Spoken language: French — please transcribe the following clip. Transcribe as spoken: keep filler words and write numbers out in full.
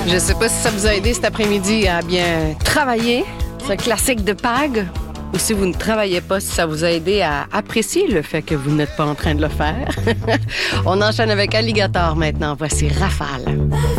Je sais pas si ça vous a aidé cet après-midi à bien travailler, ce classique de P A G, ou si vous ne travaillez pas, si ça vous a aidé à apprécier le fait que vous n'êtes pas en train de le faire. On enchaîne avec Alligator maintenant. Voici Rafale.